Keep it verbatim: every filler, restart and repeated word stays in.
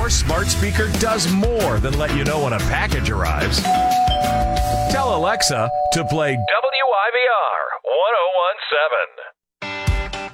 Your smart speaker does more than let you know when a package arrives. Tell Alexa to play W I V R one oh one seven.